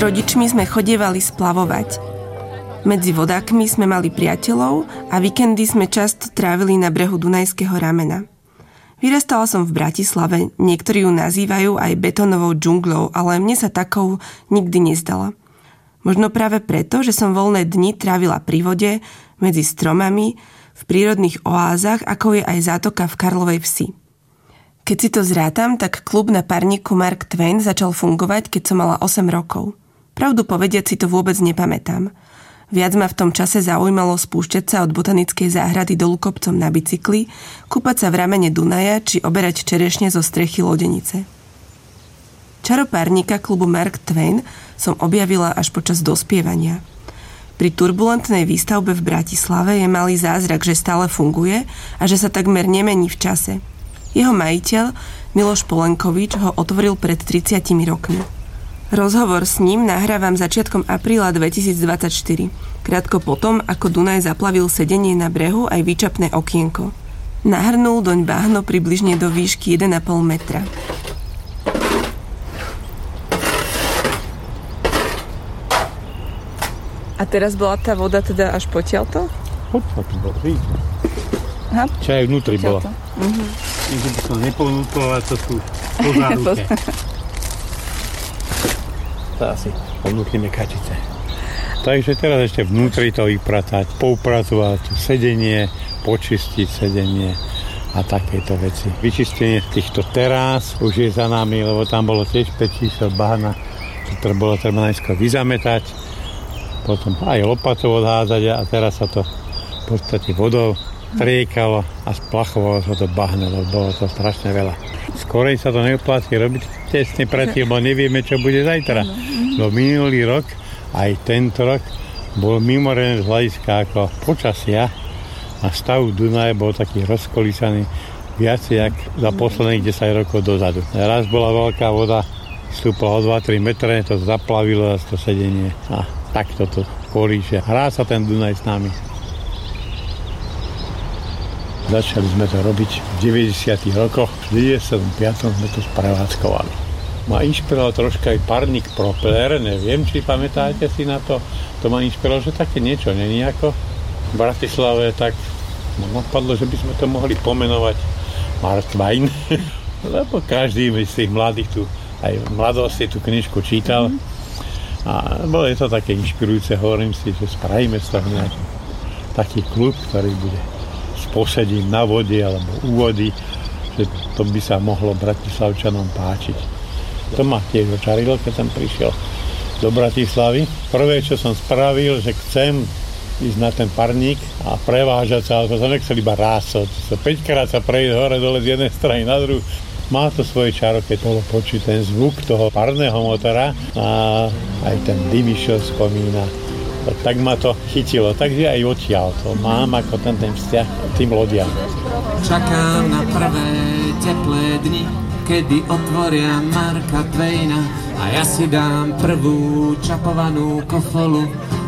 rodičmi sme chodievali splavovať. Medzi vodákmi sme mali priateľov a víkendy sme často trávili na brehu Dunajského ramena. Vyrastala som v Bratislave, niektorí ju nazývajú aj betónovou džunglou, ale mne sa takou nikdy nezdala. Možno práve preto, že som voľné dni trávila pri vode, medzi stromami, v prírodných oázach, ako je aj zátoka v Karlovej Vsi. Keď si to zrátam, tak klub na parníku Mark Twain začal fungovať, keď som mala 8 rokov. Pravdu povediac si to vôbec nepamätám. Viac ma v tom čase zaujímalo spúšťať sa od botanickej záhrady dolu kopcom na bicykli, kúpať sa v ramene Dunaja či oberať čerešne zo strechy lodenice. Čaro párnika klubu Mark Twain som objavila až počas dospievania. Pri turbulentnej výstavbe v Bratislave je malý zázrak, že stále funguje a že sa takmer nemení v čase. Jeho majiteľ, Miloš Polenkovič, ho otvoril pred 30 rokmi. Rozhovor s ním nahrávam začiatkom apríla 2024, krátko potom, ako Dunaj zaplavil sedenie na brehu aj výčapné okienko. Nahrnul doň bahno približne do výšky 1,5 metra. A teraz bola tá voda teda až potiaľto? Potiaľto bola, vidíte. Aha. Čo aj vnútri bola. Keď by som neponúkol, to sú pozárke. To asi ponúkneme kačice. Takže teraz ešte vnútri to vypratať, poupracovať sedenie, počistiť sedenie a takéto veci. Vyčistenie týchto terás už je za nami, lebo tam bolo tiež 5 čísel bahna, ktoré bolo treba najskôr vyzametať, potom aj lopatou odhádzať a teraz sa to v podstate vodou triekalo a splachovalo sa to bahno, lebo bolo to strašne veľa. Skorej sa to neoplatí robiť tesne predtým, lebo nevieme, čo bude zajtra. No minulý rok, aj tento rok, bol mimoriadne z hľadiska ako počasia a stav Dunaja bol taký rozkolísaný viacej jak za posledných 10 rokov dozadu. Raz bola veľká voda, vstúpla o 2-3 metre, to zaplavilo to sedenie a takto to kolíše. Hrá sa ten Dunaj s nami. Začali sme to robiť v 90. rokoch. V 95. sme to sprevádzkovali. Ma inšpiroval troška aj parník Propeller, neviem, či pamätáte si na to. To ma inšpiroval, že také niečo není ako v Bratislave, tak ma napadlo, že by sme to mohli pomenovať Mark Twain. Lebo každý z tých mladých tu, aj v mladosti tú knižku čítal. A bolo to také inšpirujúce, hovorím si, že spravíme z toho nejaký taký klub, ktorý bude posedím na vode alebo u vody, že to by sa mohlo Bratislavčanom páčiť. To ma tiež očarilo, keď som prišiel do Bratislavy. Prvé, čo som spravil, že chcem ísť na ten parník a prevážať sa, ale to som nechcel iba rásť. 5-krát sa prejsť hore dole z jednej strany na druhú. Má to svoje čaro, keď bolo počuť ten zvuk toho parného motora a aj ten dym išiel z komína. Tak ma to chytilo, takže aj odtiaľ to mám ako ten vzťah tým lodiam. Čakám na prvé teplé dni, kedy otvoria Marka Twaina a ja si dám prvú čapovanú kofolu